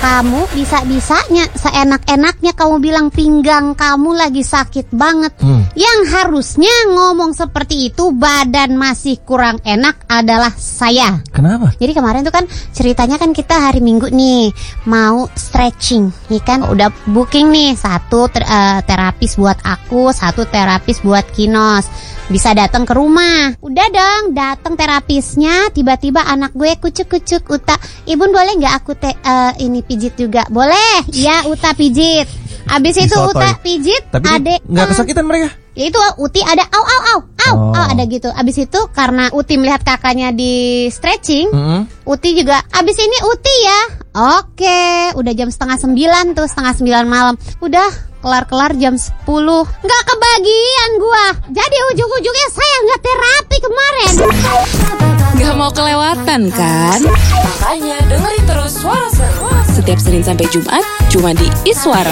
Kamu bisa-bisanya seenak-enaknya kamu bilang pinggang kamu lagi sakit banget. Yang harusnya ngomong seperti itu badan masih kurang enak adalah saya. Kenapa? Jadi kemarin tuh kan ceritanya kan kita hari Minggu nih mau stretching, nih kan udah booking nih satu terapis buat aku, satu terapis buat Kinos. Bisa datang ke rumah. Udah dong, datang terapisnya, tiba-tiba anak gue kucuk-kucuk, Uta, Ibu boleh nggak aku ini pijit juga? Boleh, ya Uta pijit. Abis itu Uta pijit, tapi adek nggak kesakitan mereka? Ya itu Uti ada au ada gitu. Abis itu karena Uti melihat kakaknya di stretching, Uti juga abis ini Uti ya. Oke, udah jam 8:30 tuh, 8:30 malam. Udah kelar jam 10. Nggak kebagian gua. Jadi ujung-ujungnya saya nggak terapi kemarin. Nggak mau kelewatan kan? Makanya dengerin terus Suara Seru Setiap Senin sampai Jumat cuma di Iswara.